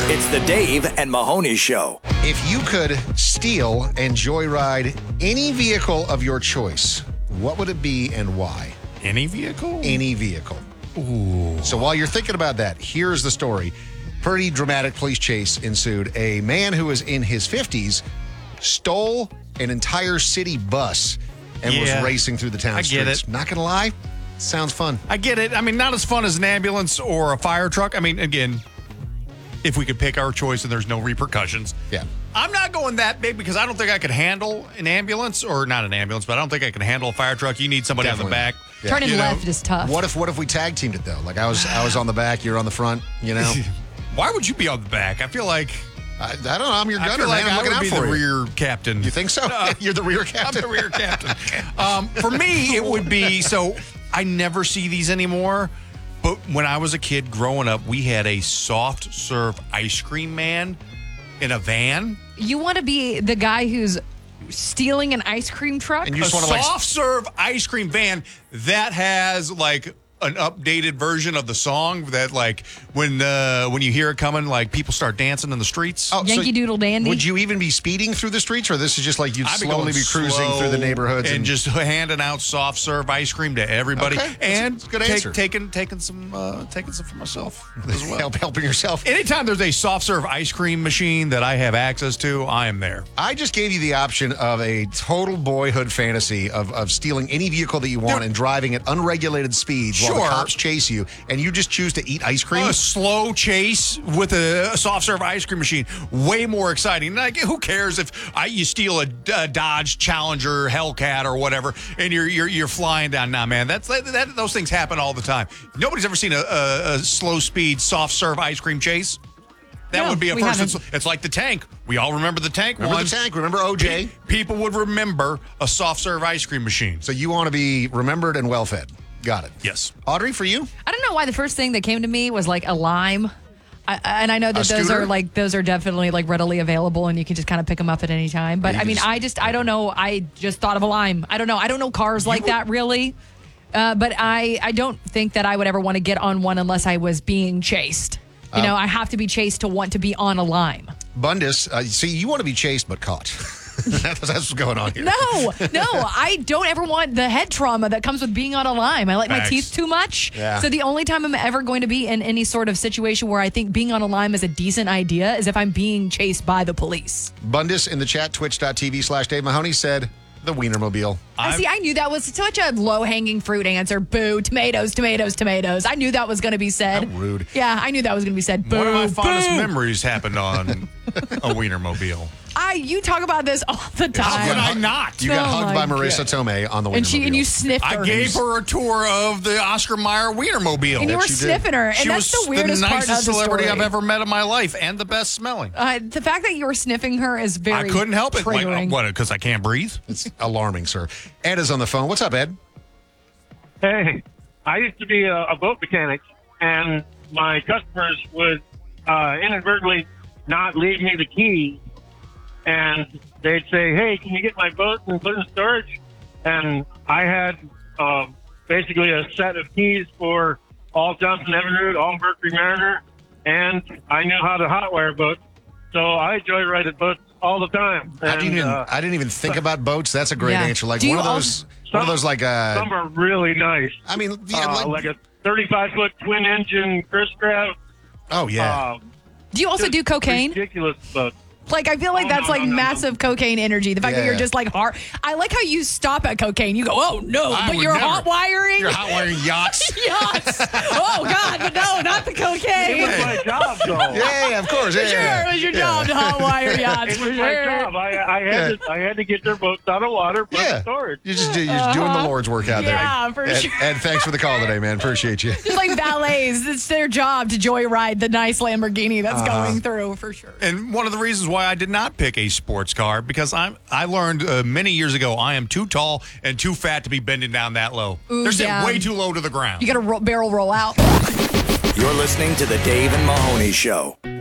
It's the Dave and Mahoney Show. If you could steal and joyride any vehicle of your choice, what would it be and why? Any vehicle? Any vehicle. Ooh. So while you're thinking about that, here's the story. Pretty dramatic police chase ensued. A man who was in his 50s stole an entire city bus and was racing through the town streets. I get it. Not going to lie, sounds fun. I get it. I mean, not as fun as an ambulance or a fire truck. I mean, again, if we could pick our choice and there's no repercussions. Yeah. I'm not going that big because I don't think I could handle an ambulance, or not an ambulance, but I don't think I can handle a fire truck. You need somebody Definitely. on the back. Yeah. Turning You know, left is tough. What if we tag teamed it though? Like I was on the back, you're on the front, you know? Why would you be on the back? I feel like I don't know. I'm your I gunner, feel like man. I'm I looking would out be for the you. rear captain. You think so? You're the rear captain. I'm the rear captain. For me, it would be, so I never see these anymore, but when I was a kid growing up, we had a soft serve ice cream man in a van. You want to be the guy who's stealing an ice cream truck? And you A just want to like soft serve ice cream van that has like an updated version of the song that, like, when you hear it coming, like people start dancing in the streets. Oh, Yankee Doodle Dandy? Would you even be speeding through the streets, or this is just like you'd I'd slowly going be cruising slow through the neighborhoods and just handing out soft serve ice cream to everybody, Okay, and that's a good answer. taking some for myself as well. helping yourself? Anytime there's a soft serve ice cream machine that I have access to, I am there. I just gave you the option of a total boyhood fantasy of stealing any vehicle that you want and driving at unregulated speeds while the Sure. cops chase you, and you just choose to eat ice cream. A slow chase with a soft serve ice cream machine, way more exciting. Like, who cares if you steal a Dodge Challenger Hellcat or whatever, and you're flying down? Nah, man, those things happen all the time. Nobody's ever seen a slow speed soft serve ice cream chase. That No, would be a we first. haven't. It's like the tank. We all remember the tank. Remember one. the tank? Remember OJ? People would remember a soft serve ice cream machine. So you want to be remembered and well fed. Got it. Yes. Audrey, for you? I don't know why the first thing that came to me was like a lime. And I know that A those are definitely like readily available and you can just kind of pick them up at any time. But You I mean, just- I don't know. I just thought of a lime. I don't know cars like that really. But I don't think that I would ever want to get on one unless I was being chased. You know, I have to be chased to want to be on a lime. Bundus, see, you want to be chased but caught. That's what's going on here. No, I don't ever want the head trauma that comes with being on a lime. I like my Facts. teeth too much. Yeah. So the only time I'm ever going to be in any sort of situation where I think being on a lime is a decent idea is if I'm being chased by the police. Bundus in the chat, twitch.tv/Dave Mahoney said the Wienermobile. I knew that was such a low-hanging fruit answer. Boo, tomatoes, tomatoes, tomatoes. I knew that was going to be said. How rude. Yeah, I knew that was going to be said. Boo, One of my fondest boo. memories happened on a Wienermobile. You talk about this all the How could I time. not? You got Oh hugged my by Marissa Tomei on the Wienermobile. And you sniffed her. I gave her a tour of the Oscar Mayer Wienermobile. And you were she did. sniffing her. And She that's was the weirdest the part of nicest the celebrity story. I've ever met in my life, and the best smelling. The fact that you were sniffing her is very I couldn't help it. Like, triggering. what? Because I can't breathe. It's alarming, sir. Ed is on the phone. What's up, Ed? Hey, I used to be a boat mechanic, and my customers would inadvertently not leave me the key, and they'd say, "Hey, can you get my boat and put it in storage?" And I had basically a set of keys for all Johnson Evinrude, all Mercury Mariner, and I knew how to hotwire boats, so I joyrided boats all the time. I didn't even think about boats. That's a great Yeah. answer. Like Do one you of those like some are really nice. I mean, yeah, Like a 35-foot twin engine Chris Craft. oh yeah. Do you also do cocaine? Ridiculous boats. Like, I feel like Oh, that's no, like no, no, massive cocaine energy. The fact that Yeah. you're just like hard. I like how you stop at cocaine. You go, oh no, I but would you're never. hot wiring. You're hot wiring yachts. Yachts. Oh God, but no, not the It cocaine. was my job, though. Yeah, of course. Yeah, Sure, it was your job to hot wire yachts It for was my sure. job. I had to get their boats out of water, put in storage. You're just doing the Lord's work out there. Yeah, for Ed, sure. Ed, thanks for the call today, man. Appreciate you. Just like valets, it's their job to joyride the nice Lamborghini that's going through for sure. And one of the reasons why I did not pick a sports car, because I learned many years ago I am too tall and too fat to be bending down that low. Ooh, They're sitting yeah. way too low to the ground. You got to barrel roll out. You're listening to the Dave and Mahoney Show.